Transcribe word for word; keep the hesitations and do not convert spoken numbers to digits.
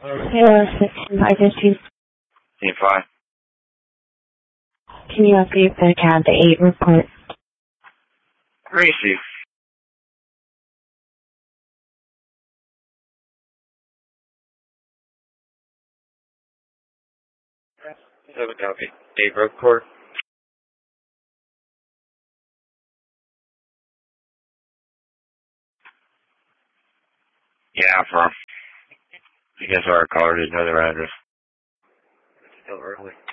Taylor six five two. Team five. Can you update the cab to eight report? Receive. Seven copy. Eight report. Yeah, from. I guess our caller didn't know their address. It's still early.